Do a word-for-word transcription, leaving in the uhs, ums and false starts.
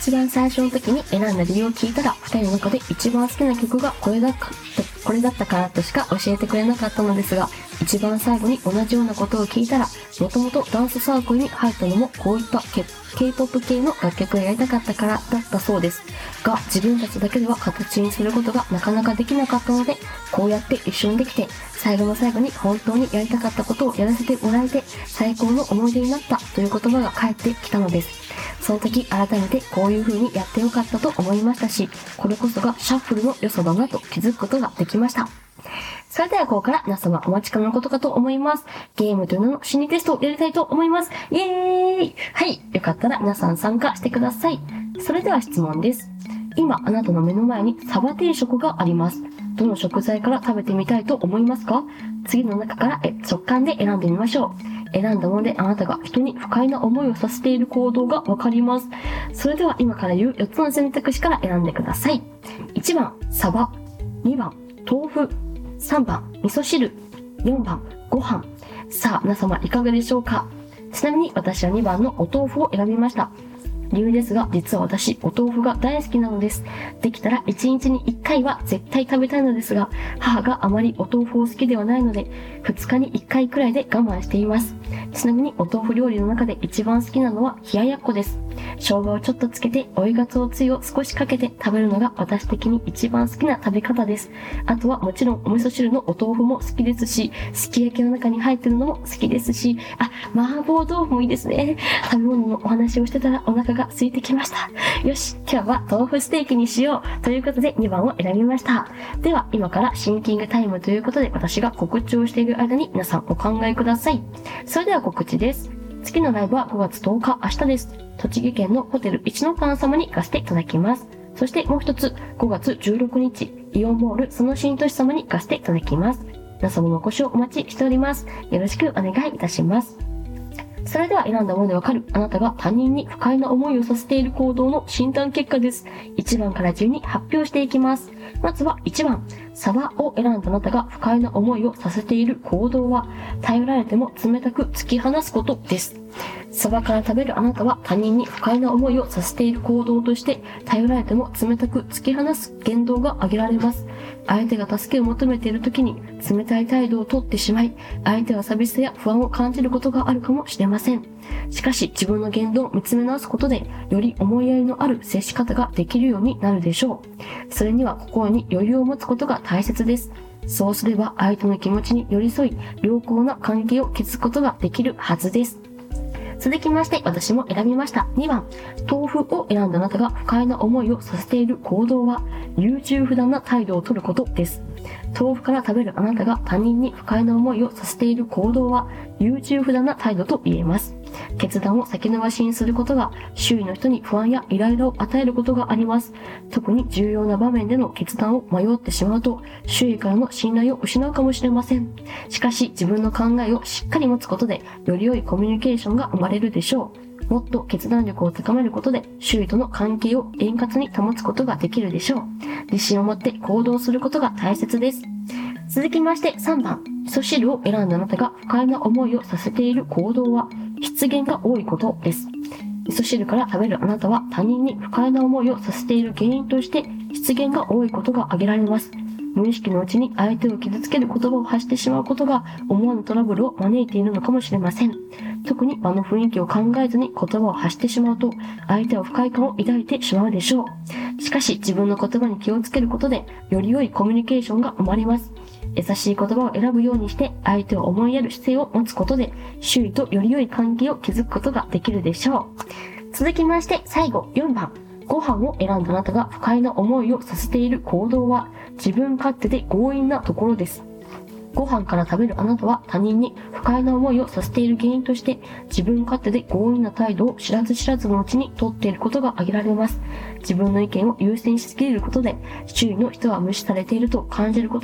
一番最初の時に選んだ理由を聞いたら、二人の中で一番好きな曲がこれだか、これだったからとしか教えてくれなかったのですが、一番最後に同じようなことを聞いたら、もともとダンスサークルに入ったのもこういった K-ポップ 系の楽曲をやりたかったからだったそうですが、自分たちだけでは形にすることがなかなかできなかったので、こうやって一緒にできて、最後の最後に本当にやりたかったことをやらせてもらえて、最高の思い出になったという言葉が返ってきたのです。その時改めてこういう風にやってよかったと思いましたし、これこそがシャッフルの良さだなと気づくことができました。それではここから皆様お待ちかねのことかと思います。ゲームという名の心理テストをやりたいと思います。イエーイ！はい、よかったら皆さん参加してください。それでは質問です。今あなたの目の前にサバ定食があります。どの食材から食べてみたいと思いますか？次の中からえ直感で選んでみましょう。選んだものであなたが人に不快な思いをさせている行動がわかります。それでは今から言うよっつの選択肢から選んでください。いちばん、サバ。にばん、豆腐。さんばん、味噌汁。よんばん、ご飯。さあ、皆様いかがでしょうか？ちなみに私はにばんのお豆腐を選びました。理由ですが、実は私、お豆腐が大好きなのです。できたらいちにちにいっかいは絶対食べたいのですが、母があまりお豆腐を好きではないので、ふつかにいっかいくらいで我慢しています。ちなみにお豆腐料理の中で一番好きなのは冷ややっこです。生姜をちょっとつけて、追いがつおつゆを少しかけて食べるのが私的に一番好きな食べ方です。あとはもちろんお味噌汁のお豆腐も好きですし、すき焼きの中に入ってるのも好きですし、あ、麻婆豆腐もいいですね。食べ物のお話をしてたらお腹が空いてきました。よし、今日は豆腐ステーキにしようということでにばんを選びました。では今からシンキングタイムということで、私が告知をしている間に皆さんお考えください。それでは告知です。次のライブはごがつとおか、明日です。栃木県のホテル一の館様に行かせていただきます。そしてもう一つ、ごがつじゅうろくにち、イオンモールその新都市様に行かせていただきます。皆様のお越しをお待ちしております。よろしくお願いいたします。それでは選んだものでわかるあなたが他人に不快な思いをさせている行動の診断結果です。いちばんから順に発表していきます。まずはいちばん、サバを選んだあなたが不快な思いをさせている行動は、頼られても冷たく突き放すことです。サバから食べるあなたは他人に不快な思いをさせている行動として、頼られても冷たく突き放す言動が挙げられます。相手が助けを求めている時に冷たい態度をとってしまい、相手は寂しさや不安を感じることがあるかもしれません。しかし自分の言動を見つめ直すことで、より思いやりのある接し方ができるようになるでしょう。それには心に余裕を持つことが大切です。そうすれば相手の気持ちに寄り添い、良好な関係を築くことができるはずです。続きまして私も選びました。にばん、豆腐を選んだあなたが不快な思いをさせている行動は、優柔不断な態度をとることです。豆腐から食べるあなたが他人に不快な思いをさせている行動は、優柔不断な態度と言えます。決断を先延ばしにすることが周囲の人に不安やイライラを与えることがあります。特に重要な場面での決断を迷ってしまうと、周囲からの信頼を失うかもしれません。しかし自分の考えをしっかり持つことで、より良いコミュニケーションが生まれるでしょう。もっと決断力を高めることで、周囲との関係を円滑に保つことができるでしょう。自信を持って行動することが大切です。続きましてさんばん、味噌汁を選んだあなたが不快な思いをさせている行動は、失言が多いことです。味噌汁から食べるあなたは他人に不快な思いをさせている原因として失言が多いことが挙げられます。無意識のうちに相手を傷つける言葉を発してしまうことが思わぬトラブルを招いているのかもしれません。特に場の雰囲気を考えずに言葉を発してしまうと、相手は不快感を抱いてしまうでしょう。しかし自分の言葉に気をつけることで、より良いコミュニケーションが生まれます。優しい言葉を選ぶようにして相手を思いやる姿勢を持つことで、周囲とより良い関係を築くことができるでしょう。続きまして最後よんばん、ご飯を選んだあなたが不快な思いをさせている行動は、自分勝手で強引なところです。ご飯から食べるあなたは他人に不快な思いをさせている原因として、自分勝手で強引な態度を知らず知らずのうちに取っていることが挙げられます。自分の意見を優先しすぎることで、周囲の人は無視されていると感じること